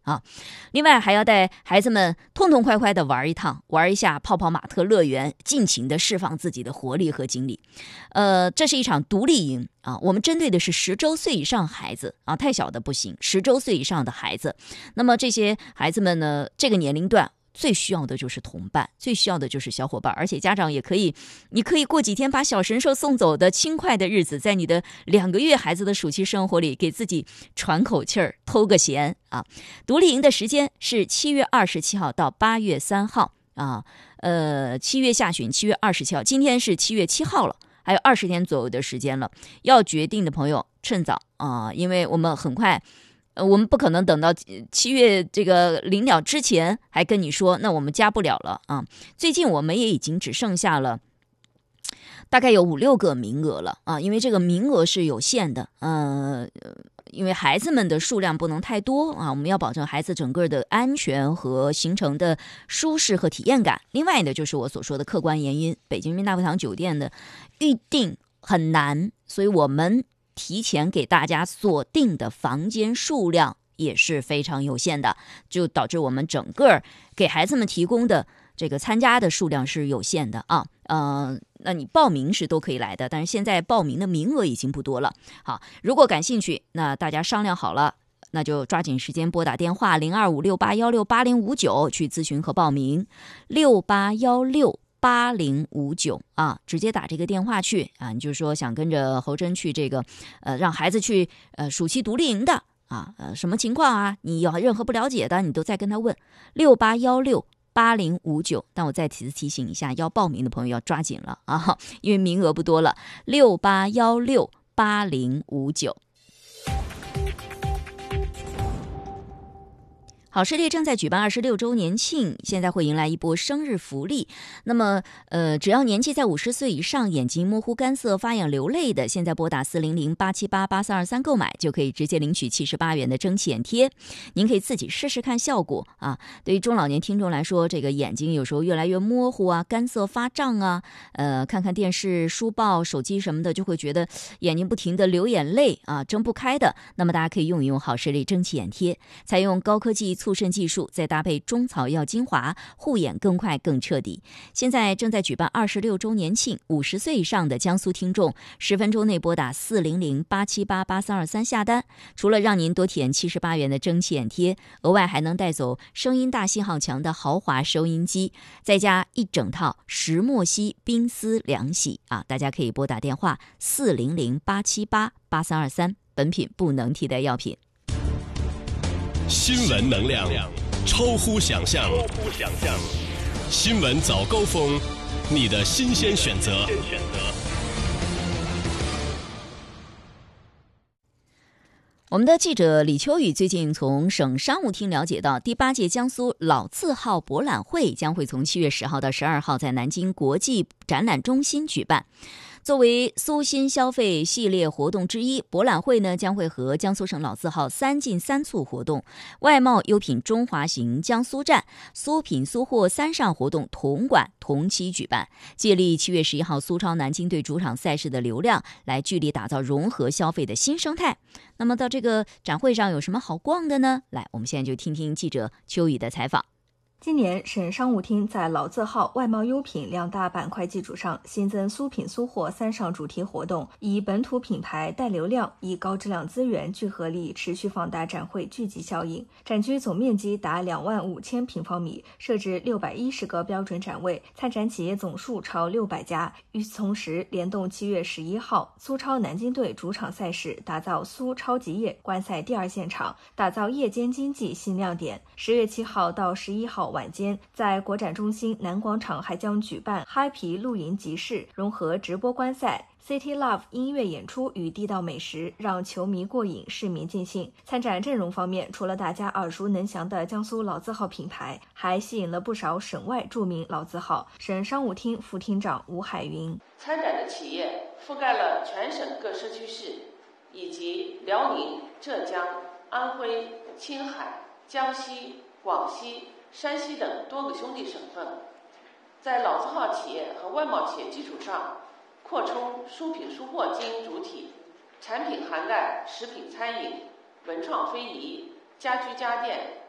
啊。另外还要带孩子们痛痛快快的玩一趟，玩一下泡泡玛特乐园，尽情的释放自己的活力和精力。这是一场独立营啊，我们针对的是10周岁以上孩子啊，太小的不行，10周岁以上的孩子。那么这些孩子们呢，这个年龄段最需要的就是同伴，最需要的就是小伙伴，而且家长也可以，你可以过几天把小神兽送走的轻快的日子，在你的2个月孩子的暑期生活里，给自己喘口气儿，偷个闲啊。独立营的时间是7月27号到8月3号啊，7月下旬7月27号，今天是7月7号了，还有20天左右的时间了。要决定的朋友趁早啊，因为我们很快。我们不可能等到7月这个临了之前还跟你说，那我们加不了了啊。最近我们也已经只剩下了大概有5、6个名额了啊，因为这个名额是有限的，因为孩子们的数量不能太多啊，我们要保证孩子整个的安全和行程的舒适和体验感。另外呢，就是我所说的客观原因，北京人民大会堂酒店的预订很难，所以我们提前给大家锁定的房间数量也是非常有限的，就导致我们整个给孩子们提供的这个参加的数量是有限的啊。那你报名是都可以来的，但是现在报名的名额已经不多了。好，如果感兴趣，那大家商量好了，那就抓紧时间拨打电话0256816859去咨询和报名，68168059啊，直接打这个电话去啊，你就说想跟着侯真去这个让孩子去暑期独立营的啊，什么情况啊？你有任何不了解的，你都再跟他问68168059。但我再次提醒一下，要报名的朋友要抓紧了啊，因为名额不多了，68168059。好视力正在举办26周年庆，现在会迎来一波生日福利。那么，只要年纪在50岁以上，眼睛模糊、干涩、发痒、流泪的，现在拨打400-878-8323购买，就可以直接领取78元的蒸汽眼贴。您可以自己试试看效果啊。对于中老年听众来说，这个眼睛有时候越来越模糊啊、干涩、发胀啊，看看电视、书报、手机什么的，就会觉得眼睛不停的流眼泪啊，睁不开的。那么大家可以用一用好视力蒸汽眼贴，采用高科技促渗技术，再搭配中草药精华，护眼更快更彻底。现在正在举办26周年庆，50岁以上的江苏听众10分钟内拨打400-878-8323下单，除了让您多体验78元的蒸汽眼贴，额外还能带走声音大信号强的豪华收音机，再加一整套石墨烯冰丝凉洗啊！大家可以拨打电话400-878-8323，本品不能替代药品。 新闻能量超乎想象，新闻早高峰，你的新鲜选择。 我们的记者李秋雨最近从省商务厅了解到，第8届江苏老字号博览会将会从7月10号到12号在南京国际展览中心举办。作为苏新消费系列活动之一，博览会呢将会和江苏省老字号3进3促活动、外贸优品中华行江苏站、苏品苏货3上活动同馆同期举办，借力7月11号苏超南京队主场赛事的流量，来聚力打造融合消费的新生态。那么到这个展会上有什么好逛的呢？来，我们现在就听听记者秋雨的采访。 今年省商务厅在老字号、外贸优品2大板块基础上，新增苏品苏货3上主题活动，以本土品牌带流量，以高质量资源聚合力，持续放大展会聚集效应。展区总面积达25000平方米，设置610个标准展位，参展企业总数超600家。与此同时，联动7月11号苏超南京队主场赛事，打造苏超极夜观赛第2现场，打造夜间经济新亮点。10月7号到11号晚间，在国展中心南广场还将举办嗨皮露营集市，融合直播观赛、City Love 音乐演出与地道美食，让球迷过瘾，市民尽兴。参展阵容方面，除了大家耳熟能详的江苏老字号品牌，还吸引了不少省外著名老字号。省商务厅副厅长吴海云： 参展的企业覆盖了全省各市区市，以及辽宁、浙江、安徽、青海、江西、广西、山西等多个兄弟省份，在老字号企业和外贸企业基础上，扩充苏品苏货经营主体，产品涵盖食品餐饮、文创非遗、家居家电、